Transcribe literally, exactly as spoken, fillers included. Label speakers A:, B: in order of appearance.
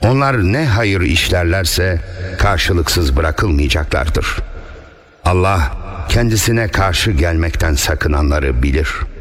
A: Onlar ne hayır işlerlerse karşılıksız bırakılmayacaklardır. Allah kendisine karşı gelmekten sakınanları bilir.